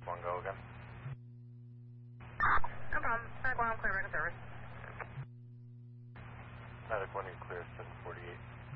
1, go again. No problem. Medic 1, clear record service. Medic 1, you clear 748.